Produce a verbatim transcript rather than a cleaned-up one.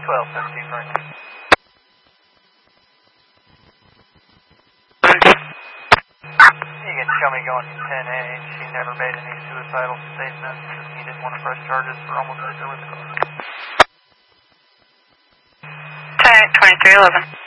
twelve seventeen right now. You can show me going to ten A. She never made any suicidal statements. He didn't want to press charges for almost hit her with the car. ten twenty-three eleven.